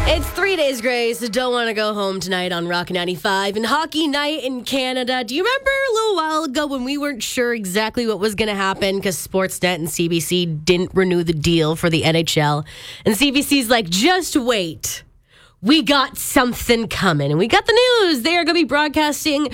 It's 3 days, Grace. Don't want to go home tonight on Rock 95 and Hockey Night in Canada. Do you remember a little while ago when we weren't sure exactly what was going to happen because Sportsnet and CBC didn't renew the deal for the NHL? And CBC's like, just wait. We got something coming. And we got the news. They are going to be broadcasting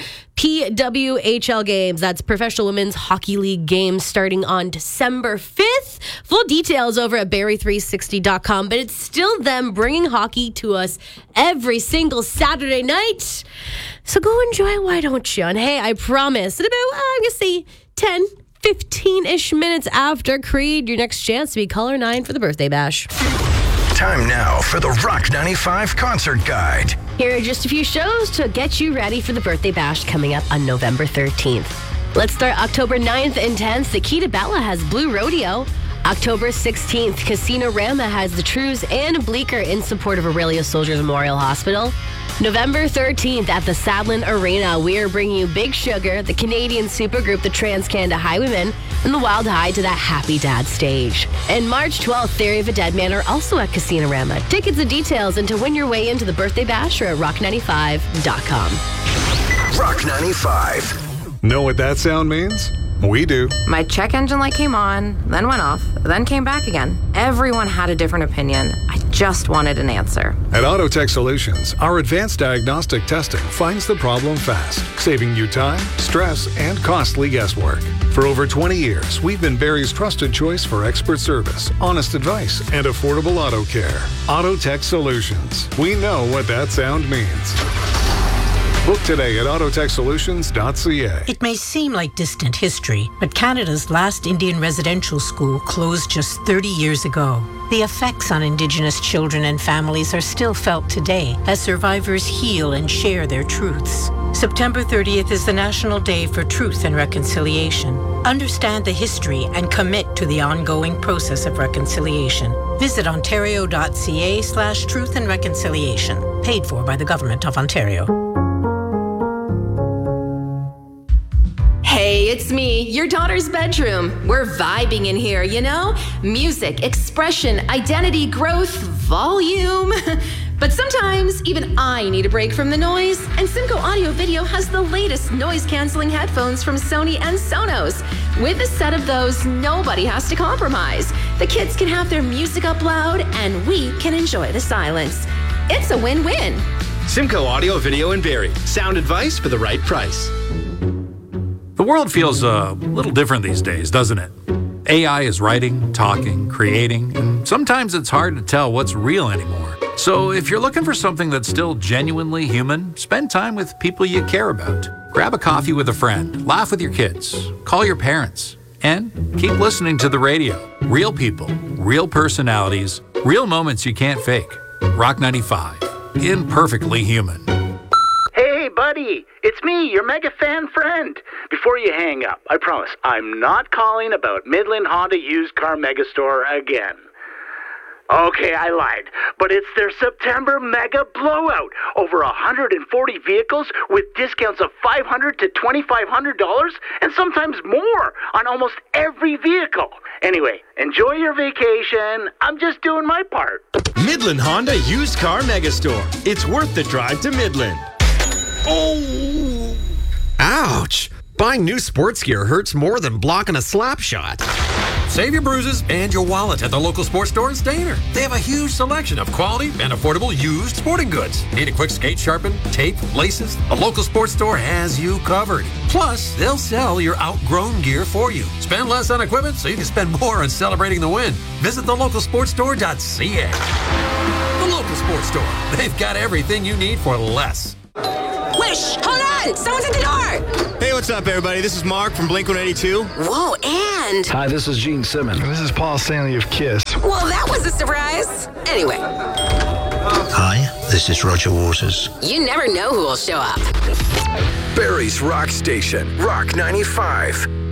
PWHL games. That's Professional Women's Hockey League games starting on December 5th. Full details over at Barrie360.com. But it's still them bringing hockey to us every single Saturday night. So go enjoy it, why don't you? And hey, I promise, in about, I'm going to say 10, 15-ish minutes after Creed, your next chance to be caller 9 for the birthday bash. Time now for the Rock 95 Concert Guide. Here are just a few shows to get you ready for the birthday bash coming up on November 13th. Let's start October 9th and 10th. The Key to Bella has Blue Rodeo. October 16th, Casino Rama has the Trues and Bleecker in support of Aurelia Soldiers Memorial Hospital. November 13th at the Sadlin Arena, we are bringing you Big Sugar, the Canadian supergroup, the Trans-Canada Highwaymen, and the Wild Hide to that Happy Dad stage. And March 12th, Theory of a Dead Man are also at Casino Rama. Tickets and details and to win your way into the birthday bash are at rock95.com. Rock 95. Know what that sound means? We do. My check engine light came on, then went off, then came back again. Everyone had a different opinion. I just wanted an answer. At Autotech Solutions, our advanced diagnostic testing finds the problem fast, saving you time, stress, and costly guesswork. For over 20 years, we've been Barrie's trusted choice for expert service, honest advice, and affordable auto care. Autotech Solutions. We know what that sound means. Book today at autotechsolutions.ca. It may seem like distant history, but Canada's last Indian residential school closed just 30 years ago. The effects on Indigenous children and families are still felt today as survivors heal and share their truths. September 30th is the National Day for Truth and Reconciliation. Understand the history and commit to the ongoing process of reconciliation. Visit ontario.ca/truth and reconciliation. Paid for by the Government of Ontario. Hey, it's me, your daughter's bedroom. We're vibing in here, you know? Music, expression, identity, growth, volume. But sometimes even I need a break from the noise, and Simcoe Audio Video has the latest noise-canceling headphones from Sony and Sonos. With a set of those, nobody has to compromise. The kids can have their music up loud, and we can enjoy the silence. It's a win-win. Simcoe Audio Video in Barrie. Sound advice for the right price. The world feels a little different these days, doesn't it? AI is writing, talking, creating, and sometimes it's hard to tell what's real anymore. So if you're looking for something that's still genuinely human, spend time with people you care about. Grab a coffee with a friend, laugh with your kids, call your parents, and keep listening to the radio. Real people, real personalities, real moments you can't fake. Rock 95, imperfectly human. Hey, buddy, it's me, your mega fan friend. Before you hang up, I promise I'm not calling about Midland Honda Used Car Megastore again. Okay, I lied, but it's their September mega blowout. Over 140 vehicles with discounts of $500 to $2,500 and sometimes more on almost every vehicle. Anyway, enjoy your vacation. I'm just doing my part. Midland Honda Used Car Megastore. It's worth the drive to Midland. Oh! Ouch! Buying new sports gear hurts more than blocking a slap shot. Save your bruises and your wallet at the local sports store in Stayner. They have a huge selection of quality and affordable used sporting goods. Need a quick skate sharpen, tape, laces? The local sports store has you covered. Plus, they'll sell your outgrown gear for you. Spend less on equipment so you can spend more on celebrating the win. Visit thelocalsportstore.ca. The local sports store. They've got everything you need for less. Wish! Hold on! Someone's at the door! Hey, what's up, everybody? This is Mark from Blink-182. Whoa, and... Hi, this is Gene Simmons. And this is Paul Stanley of KISS. Well, that was a surprise. Anyway. Hi, this is Roger Waters. You never know who will show up. Barrie's Rock Station, Rock 95.